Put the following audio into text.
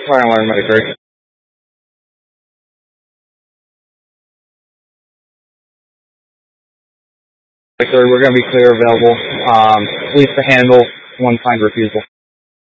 Fire alarm Medicare. Sir, we're going to be clear available. Please to handle one signed refusal.